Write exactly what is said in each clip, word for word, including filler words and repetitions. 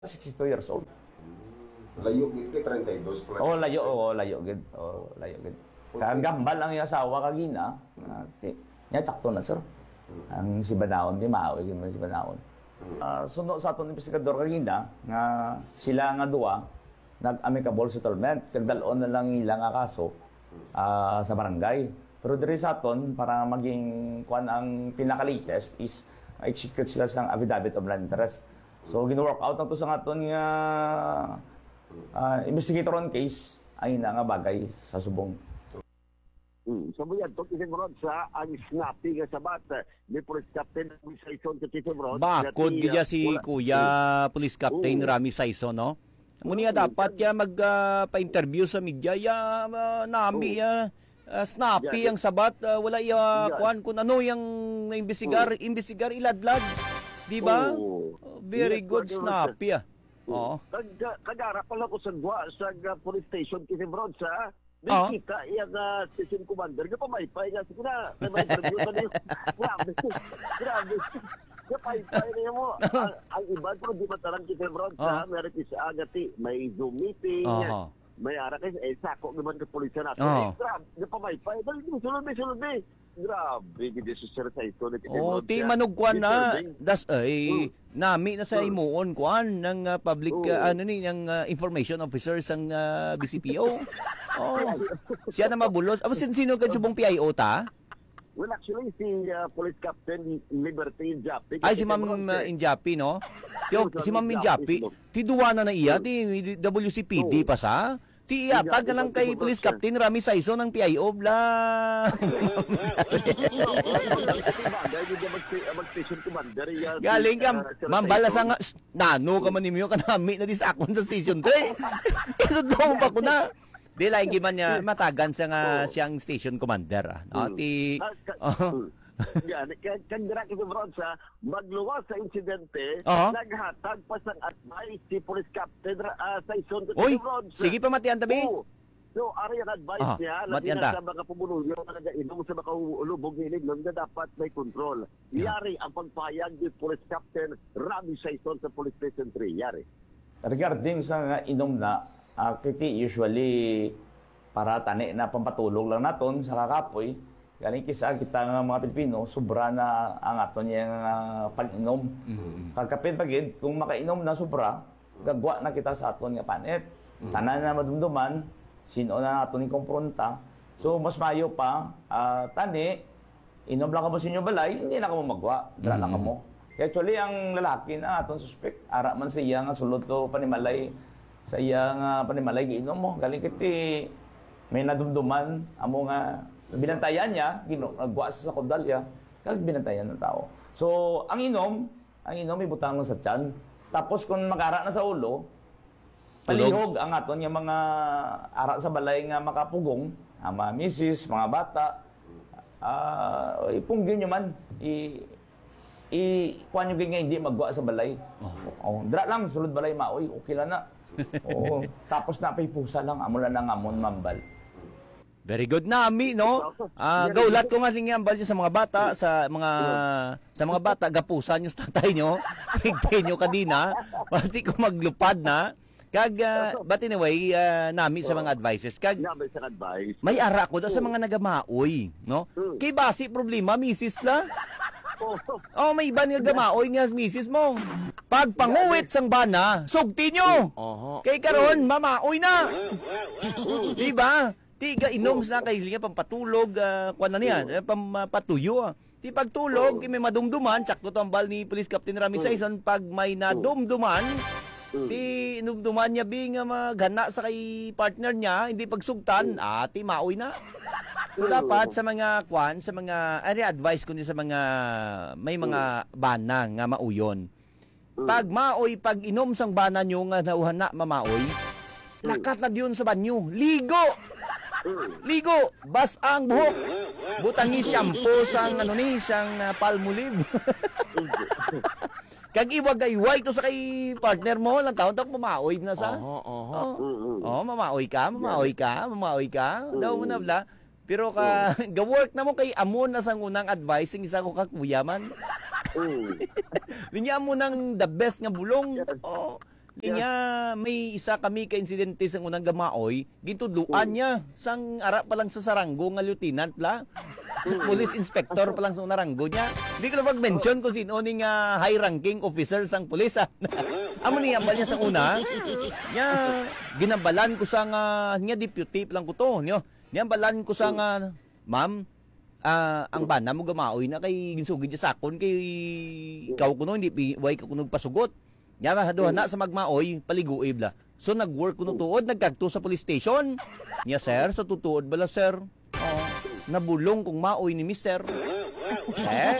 sixty-two years old. Layo gid kay thirty-two plus. Oh, layo, oh, layo gid. Oh, layo gid. Kang gambal ang iya asawa kagina. Ati, nya sakto na sir. Ang si Banaon di maawi gid man si Banaon. Uh, suno sa aton investigador kagina nga sila nga duwa nag-amicable settlement kag dalon na lang ila nga kaso uh, sa barangay. Pero diri sa aton para maging kuan ang pinaka-latest is execute sila sa affidavit of land interest. So gino-work out na to sa aton nga uh, investigator on case ay na nga bagay sa subong. Hmm. So mo yan, Tokyo Road sa ang snappy nga sabat ni Police Captain Rami Saison sa Tokyo Road. Bakod gidya si wala. Kuya Police Captain uh, Rami Saison, no? Muni nga dapat ya mag uh, pa-interview sa media ya uh, nami ya uh, snappy ang sabat uh, wala ya kuan kun ano yang imbestigar uh, imbestigar iladlad, di ba? Uh, very good snappy ah. Oo. Kagara pala ko sa gwa sa police station Tokyo Road sa Oh. Kita yung uh, station commander nga pamaypay nga sigura na may interview na niyo. Grabe. Grabe. Nga paypay na mo. Ang, ang iba pero di matalang kita Brown sa meron is agati may Zoom meeting. Uh-huh. May ara kay eh sako naman ka pulisya natin. Uh-huh. Eh, grabe. Nga pamaypay. Dali sulod ni sulod ni. Grabe gid si sir sa ito. Oh, ti manugkuan na. Das ay nami na sa imuon kuan ng uh, public uh, ano ni ng uh, information officer sang uh, B C P O. Oh. Siya na mabulos. Amo sin sino kan subong P I O ta? Well, actually, si uh, Police Captain Liberty Injapi. Ay, si Ma'am uh, Injapi, no? Yo, si Ma'am Injapi, ti duwa na na iya, ti W C P D pa sa? Ti iatag na lang kay Police Captain Rami Saison ng P I O, bla. Galing ka, Ma'am Bala sa nga, nano ka man nimyo, kanami na disakon sa Station three. Ito doon pa ko na. Di lagi man niya matagan sa nga oh. Siyang station commander ah. No, ti oh. Yan, kan dira kasi bro sa magluwas sa insidente, uh-huh. Naghatag pa sang advice si Police Captain uh, sa ison to Oy, bro. sige pa matian tabi. Oh. So, ari ang advice uh-huh. Niya, labi na sa mga pumuluyo na nag-inom sa makaulubog hilig nun na dapat may control. Yari ang pagpayag ni Police Captain Rami Saison sa Police Station three. Yari. Regarding sa nga inom na, Uh, kiti usually para tani na pampatulog lang naton sa kakapoy. Galing kisa kita nga mga Pilipino, sobra na ang aton yung uh, pag-inom. Mm-hmm. Kagkapit pagid, kung makainom na sobra, gagwa na kita sa aton nga panit. Mm-hmm. Tanan na madumduman, sino na aton yung kompronta. So mas mayo pa, uh, tani, inom lang ka mo sa inyo balay, hindi na ka mo magwa, dala mm-hmm. lang ka mo. Actually, ang lalaki na aton suspect, ara man siya nga sulod to panimalay, sa iya nga panimalay giinom mo galing kiti may nadumduman amo nga binantayan niya gino nagwa sa kondalya kag binantayan ng tao. So ang inom ang inom may butang sa tiyan tapos kung makara na sa ulo palihog ang aton nga mga ara sa balay nga makapugong ang mga misis mga bata uh, ipunggin nyo man i i kuan nyo nga hindi magwa sa balay. Oh, oh dra lang sulod balay maoy okay lang na. Oo, tapos na pay pusa lang amo lang ngamon mambal. Very good na ami no. Ah, uh, gaulat ko nga singambal sa mga bata sa mga sa mga bata gapusan yung tatay nyo. Higtin nyo kadina, pati ko maglupad na. Kag uh, but anyway, uh, nami sa mga advices kag may ara ko sa mga nagamaoy, no? Kay basi problema misis la. Oh, may iba nga gamaoy nga misis mo. Pag panguwit sang bana, sugti nyo. Uh-huh. Kay karon mamaoy na. Diba? Tiga inom sa kay liga pampatulog, uh, kuan na niya, uh, pampatuyo. Uh. Ti pagtulog, may madumduman, tsakto tambal ni Police Captain Rami Saison pag may nadumduman, ti numduman niya bing nga magana sa kay partner niya, hindi pagsugtan, ah, ti maoy na. So dapat sa mga kwan, sa mga ari advice kundi sa mga may mga bana nga mauyon. Pag maoy pag inom sang bana nyo nga nauhan na mamaoy, lakat na diyon sa banyo, ligo. Ligo, bas ang buhok. Butangi shampoo sang ano ni, sang uh, Palmolive. Kag iwag-iwag to sa kay partner mo, lang taon tak mamaoy na sa. Oo, oo. Oh, mamaoy ka, mamaoy ka, mamaoy ka. Daw mo na bla. Pero ka, ga-work na mo kay amon na sang unang advice ng isa ko kakuya man. Linya mo nang the best nga bulong. Oh, Niya, may isa kami ka insidente sa unang gamaoy, gintudluan niya, sang ara pa lang sa saranggo nga lieutenant la. Police inspector pa lang sa naranggo niya. Hindi ko na mag-mention kung sino ning uh, high-ranking officer sang pulis. Amo niya, ambal niya sa una, niya, ginabalan ko sa nga, niya deputy pa lang ko to, niyo. Niya, ambalan ko sa nga, ma'am, ah, ang bana mo gamaoy na kay ginsugid niya sakon kay ikaw kuno hindi way ka kuno pasugot. Nya sa duha na sa magmaoy paliguoy bla. So nag-work kuno tuod nagkadto sa police station. Nya sir, sa tutuod bala sir. Oh, nabulong kung maoy ni mister. Eh?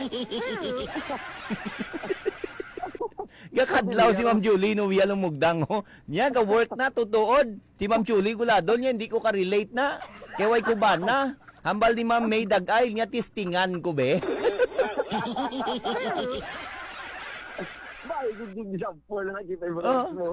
Gakadlaw si Ma'am Julie no wiya lumugdang ho. Nya ga work na tutuod. Si Ma'am Julie gulado niya hindi ko ka-relate na. Kay way ko ba na? Hambal ni Ma'am May dagay niya tistingan ko be. Bakit yung example na kita yung Oh. mo?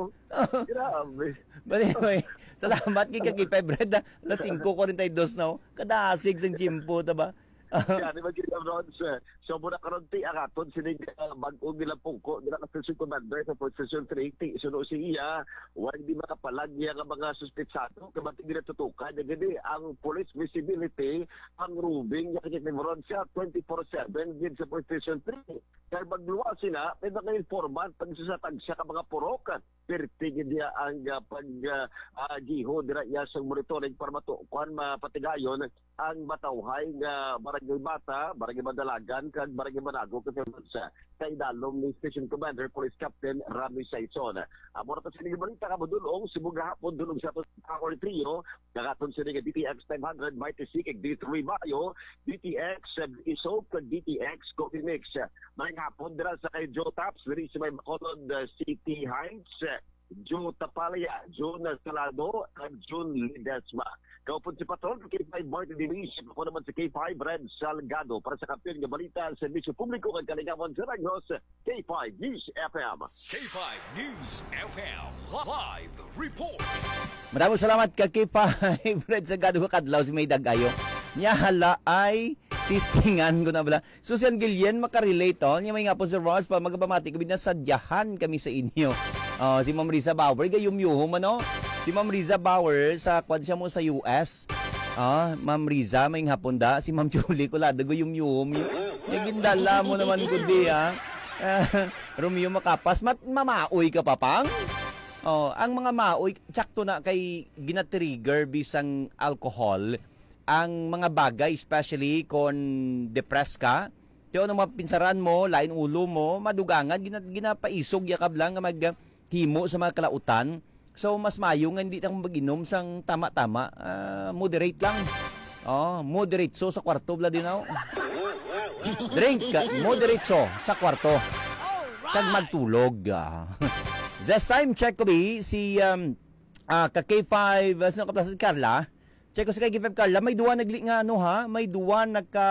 Grabe. Anyway, salamat kay Kagipay Bread. Alas five forty-two na ho. Kadasig sang chimpo ta ba? Yan, di ba kita ron sa so muna karon ti akaton sinig uh, bag-o nila pungko nila ka station commander sa Police Station three eighty suno siya wag di makapalag niya nga mga suspetsado kabati nila tutukan gadi ang police visibility ang rubing niya kay ron siya twenty-four seven gid sa Police Station three kaya magluwa sila may mga informant pag susatag siya ka mga purokan pertigid niya ang uh, pag uh, uh, giho dira iya sa monitoring para matukuan mapatigayon ang matawhay nga barangay bata barangay madalagan kag barangay manago kasi sa kay dalom ni Station Commander Police Captain Rami Saison. Amo ra ta sinig balita ka modulong sibug gahapon dulong sa Power Trio kagaton sinig D T X five hundred Mighty Sea kag D three Mayo D T X Isoap kag D T X Coffee Mix. May hapon dira sa kay Joe Taps diri sa may Bacolod uh, City Heights. Joe Tapalaya, Joe Salado, at June Ledesma. Kaupon si Patron, K five Martin Division, ako naman si K five Red Salgado para sa kampiyon ng balita sa Servisyo Publiko at Kalingawan sa Ragnos, K five News F M. K five News F M Live Report. Maraming salamat kay K five Red Salgado kadlaw si may dagayo. Nya hala ay tistingan ko na bala. Susan Gillian makarelate on. Nya may nga po si Ross pa magpamati kami na sadyahan kami sa inyo. Oh, si Ma'am Riza Bauer, gayum-yuhom ano? Si Ma'am Riza Bauer, sa kwan siya mo sa U S. Ah, Ma'am Riza, may hapon da. Si Ma'am Julie, kulada gayum-yuhom. Yung gindala mo naman kundi, ha? Uh, Romeo Makapas, mat mamaoy ka pa, pang? Oh, ang mga maoy, tsakto na kay ginatrigger bisang alcohol, ang mga bagay, especially kung depressed ka, tiyo nung mapinsaran mo, lain ulo mo, madugangan, gina, ginapaisog, yakab lang, mag himo sa mga kalautan. So, mas mayo nga hindi nang mag-inom sang tama-tama. Uh, moderate lang. Oh, moderate so sa kwarto, bla din ako. Drink, moderate so sa kwarto. Kag magtulog. This time, check ko bi, si um, uh, ka K five, uh, sino ka si Carla? Check ko si K five Carla, may duwa nagli nga ano ha? May duwa nagka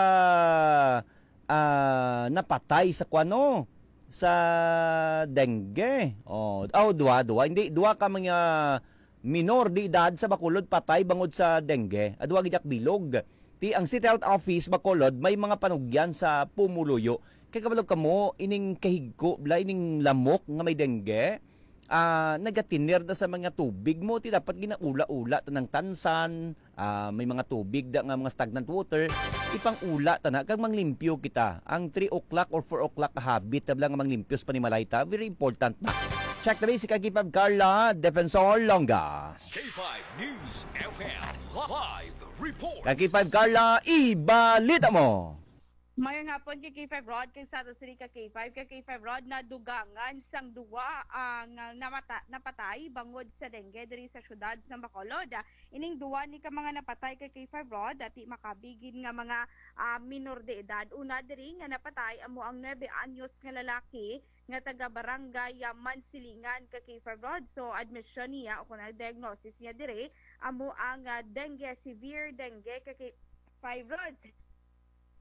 uh, napatay sa kwano. Sa dengue. Oh, oh duwa, duwa. Hindi, duwa ka mga minor di edad sa Bacolod patay bangod sa dengue. Aduwa gidak bilog. Ti ang City Health Office Bacolod may mga panugyan sa pumuluyo. Kay kabalog kamo ining kahigko, bla ining lamok nga may dengue. Ah, uh, nagatinir na sa mga tubig mo ti dapat ginaula-ula tanang tansan, uh, may mga tubig da nga mga stagnant water, ipang-ula ta na kag manglimpyo kita. Ang three o'clock or four o'clock habit tabla nga manglimpyos panimalayta, very important na. Check na si Kagipab Carla, Defensor Longa. K five News F M Live Report. Kagipab Carla, ibalita mo. Mayang hapon kay K five Rod, kay Santos Rica K five, kay K five Rod na dugangan sang duwa ang uh, namata, napatay bangod sa dengue diri sa syudad ng Bacolod. Ining duwa ni ka mga napatay kay K five Rod dati makabigin nga mga uh, minor de edad. Una diri nga napatay amo ang nine anyos nga lalaki nga taga barangay Mansilingan kay K five Rod. So admission niya o kunang diagnosis niya diri amo ang uh, dengue, severe dengue kay K five Rod.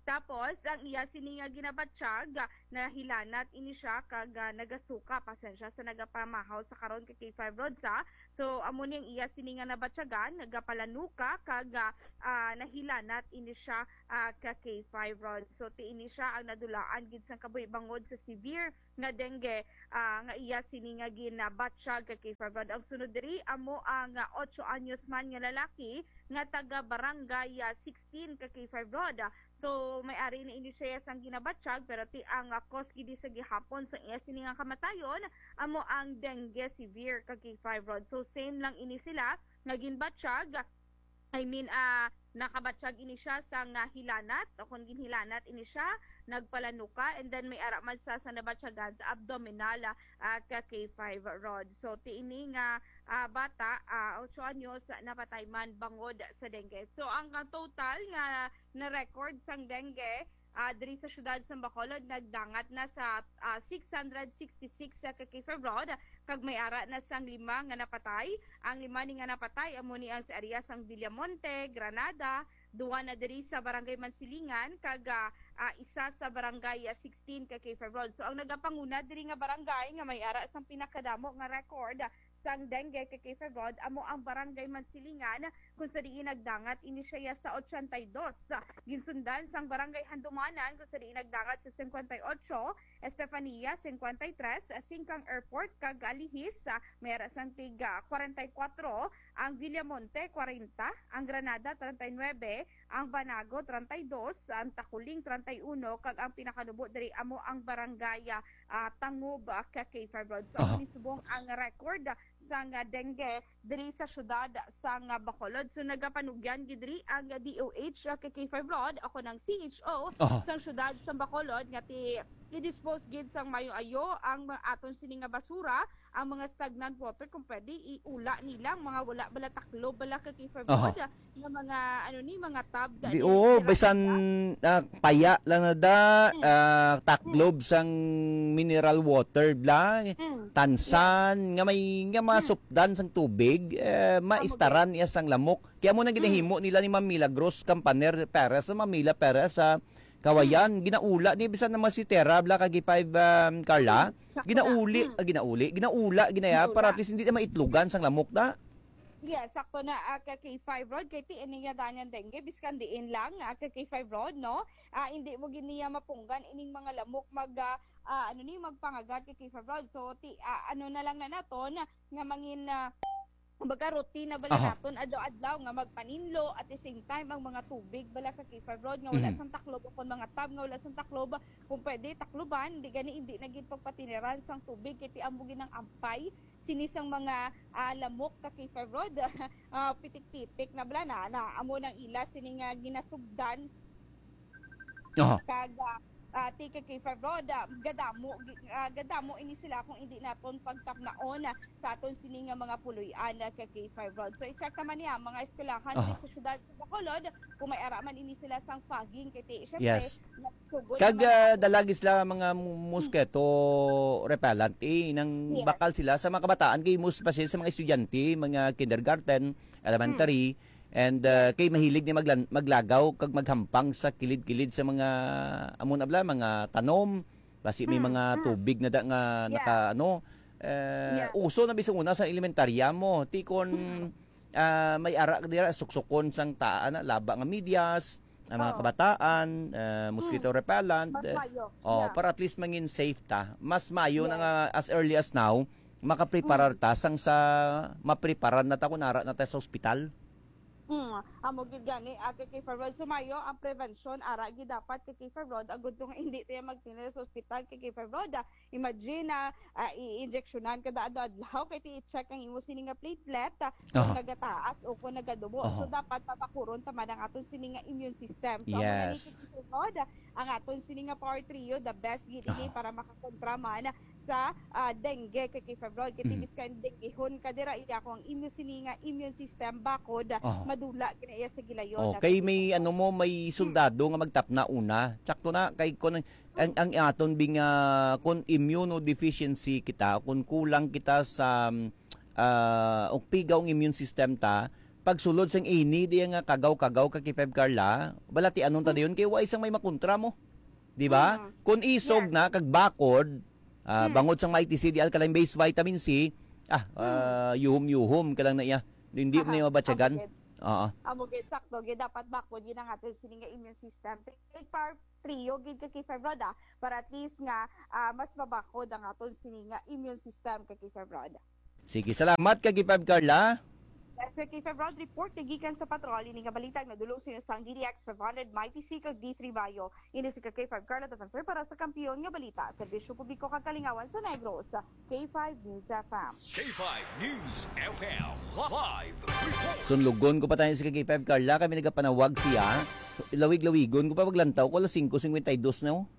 Tapos, ang iya sini nga ginabatsyag, ah, na hilanat ini siya kag ah, nagasuka, pasensya sa nagapamahaw sa karon kay K five Rods ha. So, amo niyang iya sini nga nabatsyagan, nagapalanuka kag ah, ah, nahilanat ini siya ah, ka K five Rods. So, ti ini siya ang nadulaan gid sang kabuhi bangod sa severe nga dengue ah, nga iya sini nga ginabatsyag kay K five Rods. Ang sunod diri amo ang ah, eight anyos man nga lalaki nga taga barangay ah, sixteen ka K five Rod. So may ari ni ini siya sang ginabatsyag pero ti ang uh, cause gidi sa gihapon sa iya sini nga kamatayon amo ang dengue severe ka K five Rod. So same lang ini sila nga ginbatsyag. I mean, ah nakabatsyag ini siya sa nga hilanat o kung ginhilanat ini siya, nagpalanuka, and then may ara man siya sa nabatsyagan sa abdominal uh, ka K five Rod. So, ti ini nga ah, bata, uh, eight anyos, napatay man bangod sa dengue. So, ang uh, total nga na-record sang dengue, Uh, diri sa syudad sa Bacolod nagdangat na sa uh, six hundred sixty-six sa ka K five Rod kag may ara na sang lima nga napatay. Ang lima ni nga napatay amo ni ang sa area sang Villamonte, Granada, duwa na diri sa barangay Mansilingan kag uh, isa sa barangay uh, sixteen ka K five Rod. So ang nagapanguna diri nga barangay nga may ara sang pinakadamo nga record sang dengue kay K five Rod amo ang barangay Mansilingan kung sa diin nagdangat ini siya sa eighty-two. Ginsundan sang barangay Handumanan kung sa diin nagdangat sa fifty-eight, Estefania fifty-three, Singkang Airport kag Alihis may ara sang tiga forty-four, ang Villamonte forty, ang Granada thirty-nine, ang Banago thirty-two, ang Takuling thirty-one kag ang pinakanubo diri amo ang barangay uh, Tangub uh, ka K five Rod. So uh-huh. Subong ang record sang uh, dengue diri sa syudad sang uh, Bacolod. So nagapanugyan gid diri ang uh, D O H uh, ka K five Rod ako ng C H O uh-huh. sang syudad sa Bacolod nga ti i-dispose gid sang mayo-ayo ang mga aton sini nga basura, ang mga stagnant water kung pwede iula nilang mga wala bala taklo bala ka K five Rod uh-huh. nga mga ano ni mga tab di oo bisan uh, paya lang na da mm. uh, taklob sang mineral water bla mm. tansan yeah. nga may nga masupdan sang tubig eh, maistaran iya sang lamok kaya mo na ginahimo nila ni Ma'am Milagros Campaner Perez sa Mamila Perez sa Kawayan, ginaula ni bisan naman si Terra bla kag five um, Carla, ginauli, ah, ginauli, ginaula ginaya para at least hindi na maitlugan sang lamok na. Yes, sakto na uh, ka K five Rod kay ti ini nga danyan dengue biskan diin lang uh, ka K five Rod no. Uh, hindi mo giniya mapunggan ining mga lamok mag uh, uh, ano ni magpangagat kay K five Rod. So ti uh, ano na lang na naton nga mangin uh, kumbaga routine na bala uh-huh. naton adlaw-adlaw nga magpaninlo at the same time ang mga tubig bala ka K five Rod nga wala mm-hmm. sang taklob o kon mga tab nga wala sang taklob kung pwede takloban di gani hindi nagid pagpatiniran sang tubig kay ti ambugi ng ampay sinisang mga uh, lamok ka K five Rod uh, pitik-pitik na bala na, na amo ng ila sini nga ginasugdan uh-huh. kag uh, tika K five Rod uh, gadamo uh, gadamo ini sila kung hindi naton pagtapnaon uh, sa aton sini nga mga puloy-an uh, ka K five Rod. So i-check naman niya mga eskwelahan uh-huh. sa syudad sa Bacolod kung may araman ini sila sang fogging kay ti syempre yes. kag uh, dalagis la mga mosquito repellent eh nang yes. bakal sila sa mga kabataan kay most especially sa mga estudyante mga kindergarten elementary hmm. And uh, kay mahilig ni magla- maglagaw kag maghampang sa kilid-kilid sa mga amon abla mga tanom basi may mm, mga tubig na da nga yeah. naka ano eh, yeah. uso na bisang una sa elementarya mo tikon uh, may ara dira suksukon sang taan laba nga medyas ang mga oh. kabataan uh, mosquito mm. repellent uh, oh yeah. para at least mangin safe ta mas mayo yeah. na nga as early as now makapreparar ta sang sa mapreparar na ta kunara na ta sa ospital. Hmm, amo gid gani kay K five Rod sumayo ang prevention ara gid dapat kay K five Rod agud nga hindi tayo magtinira sa ospital kay K five Rod. Imagine na uh, i-injectionan kada adlaw kay ti-check ang imo sini nga platelet uh, nagataas o kung nagadubo. Uh-huh. So dapat papakuron ta man ang aton sini nga immune system. So yes. K five Rod ang aton sini nga power trio the best gid ini uh-huh. para makakontra man sa uh, dengue kay K five Rod kay mm. biskan denguehon kadira iya ko ang immune sini nga immune system bakod uh-huh. madula kinaya sa gilayon. Oh, kay may ano mo may sundado nga magtapna una. Sakto na kay kun ang, ang aton bing uh, kun immunodeficiency kita kun kulang kita sa uh, og pigaw ang immune system ta pagsulod sang ini di nga kagaw-kagaw ka kay Feb Carla, balati anong ta dayon kay wa isang may makontra mo. Di ba? Mm. Kung isog Yes. na kag bakod, ah, Mm. bangod sang mighty C D alkaline based vitamin C, ah, ah, yuhum-yuhum ka lang na iya. Hindi mo na yung mabatyagan. Oo. Amo gid sakto gid dapat bakod yun ang ato sini nga immune system. Take part trio gid ka kay Febroid ah, para at least nga ah, mas mabakod ang aton sini nga immune system ka kay Febroid. Sige, salamat kag Feb Carla. Yes, sir, kay Febroid report gikan sa patrol ini nga balitag na dulong sino sang D D X five hundred Mighty C kag D three Bayo. Ini si K five Carla Defensor para sa kampiyon nga balita. Serbisyo publiko kag kalingawan sa Negros sa K five News F M. K five News F M Live Report. Sunlugon ko pa tayo si kay Feb Carla, kami nagapanawag siya. Lawig-lawigon ko pa paglantaw ko alas five fifty-two na oh.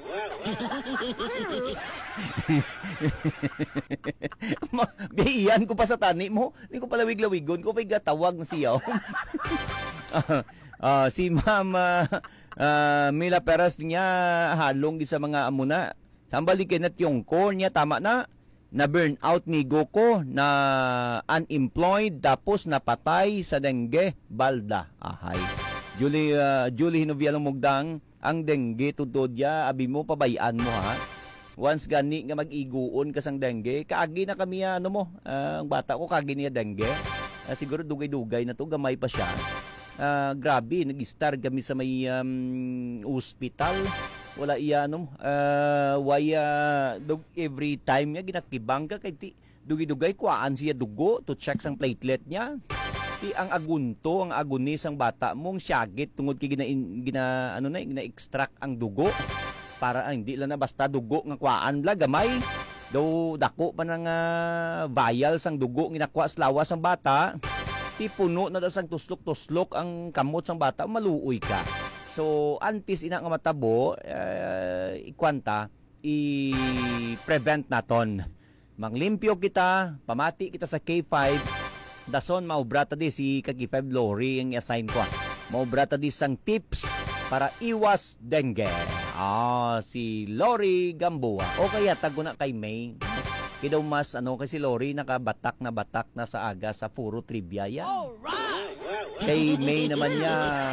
Biyan ko pa sa tani mo. Hindi ko pala wig-lawigon ko pa igatawag na siya. Ah, ah, si Ma'am ah, ah, Mila Perez niya halong sa mga amuna. Sambalikin at yung ko niya tama na na burn out ni Goko na unemployed tapos napatay sa dengue balda. Ahay. Julie uh, Julie Hinovialong Mugdang ang dengue tudod ya abi mo pabayaan mo ha. Once gani nga mag-iguon ka sang dengue, kaagi na kami ano mo, ah, ang bata ko kaagi niya dengue. Ah, siguro dugay-dugay na to, gamay pa siya. Ah, grabe, nag-star kami sa may um, hospital. Wala iya ano, uh, why uh, dug, every time nga ginakibang ka kay ti dugi-dugay kuaan siya dugo to check sang platelet niya. Ti ang agunto, ang agonis ang bata mong syagit tungod kay gina, gina ano na gina-extract ang dugo para ah, hindi lang na basta dugo nga kuaan bla gamay. Do dako pa nang uh, vial sang dugo ginakwa sa lawas ang bata. Ti puno na da sang tuslok-tuslok ang kamot sang bata, maluoy ka. So, antes ina nga matabo, uh, ikwanta, i-prevent naton. Manglimpyo kita, pamati kita sa K five, dason maubrata di si kag five Lori ang i-assign ko. Maubrata di sang tips para iwas dengue. Ah, si Lori Gamboa. O kaya tago na kay May. Kidaw mas ano kay si Lori nakabatak na batak na sa aga sa puro trivia yan. Kay May naman niya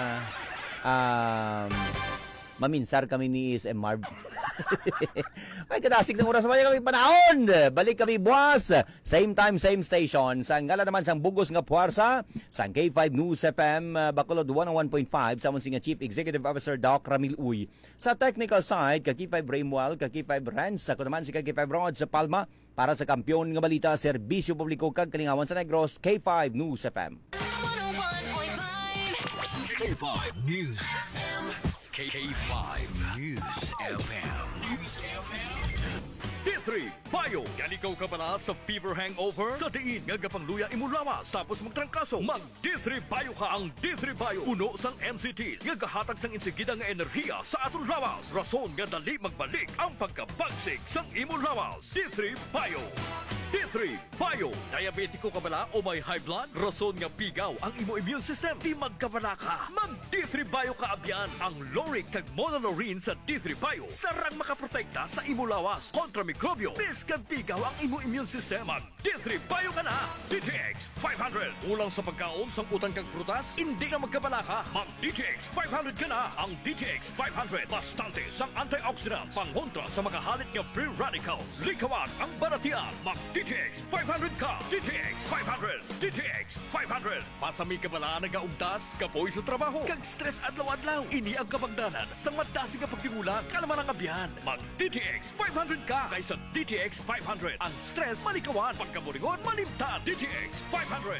um, maminsar kami ni S M Marv. Ay, kadasig ng oras pa kami panahon. Balik kami buwas. Same time, same station. Sa ngala naman sang bugos nga puwarsa. Sang K five News F M, Bacolod one oh one point five. Sa mga Chief Executive Officer Doc Ramil Uy. Sa technical side, ka K five Raymwell, ka K five Rance. Ako naman si ka K five Rod sa Palma. Para sa kampiyon nga balita, serbisyo publiko kag kalingawan sa Negros, K five News F M. K five News F M. K five News F M. News F M. D three Bayo. Yan ikaw ka pala sa fever hangover? Sa diin nga gapangluya imo lawas tapos magtrangkaso. Mag D three Bayo ka ang D three Bayo. Puno sang M C Ts nga gahatag sang insigida nga enerhiya sa aton lawas. Rason nga dali magbalik ang pagkabagsik sang imo lawas. D three Bayo. D three Bayo. Diabetiko ka bala o may high blood? Rason nga pigaw ang imo immune system. Di magkabala ka. Mag D three Bayo ka abyan. Ang Loric kag Monolorine sa D three Bayo. Sarang makaprotekta sa imo lawas kontra mikrobyo. Bis kag pigaw ang imo immune system. Mag D three Bayo ka na. D T X five hundred. Ulang sa pagkaon sang utang kag prutas. Hindi na magkabala ka. Mag D T X five hundred ka na. Ang D T X five hundred. Bastante sang antioxidant. Pangontra sa makahalit nga free radicals. Likawan ang baratian. Mag D T X five hundred ka. D T X five hundred. D T X five hundred. Pasami ka bala nagaugtas, kapoy sa trabaho, kag stress adlaw-adlaw. Ini ang kabagdanan sa madasi nga pagtingulang kalaman ang abyan. Mag D T X five hundred ka kaysa D T X five hundred. Ang stress malikawan, pagkaburingon malimtan. D T X five hundred.